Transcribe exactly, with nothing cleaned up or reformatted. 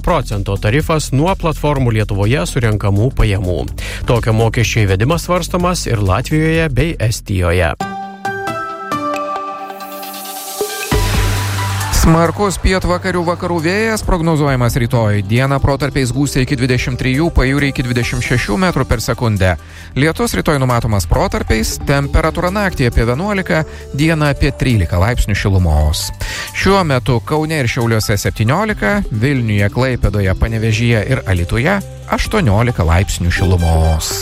procento tarifas nuo platformų Lietuvoje surenkamų pajamų. Tokio mokesčio įvedimas svarstomas ir Latvijoje bei Estijoje. Smarkus pietvakarių vakarų vėjas prognozuojamas rytoj. Dieną protarpiais gūsiai iki dvidešimt trijų, pajūriai iki dvidešimt šešių metrų per sekundę. Lietus rytoj numatomas protarpiais, temperatūra naktį apie vienuolika, dieną apie trylika laipsnių šilumos. Šiuo metu Kaune ir Šiauliuose septyniolika, Vilniuje, Klaipėdoje, Panevėžyje ir Alytuje aštuoniolika laipsnių šilumos.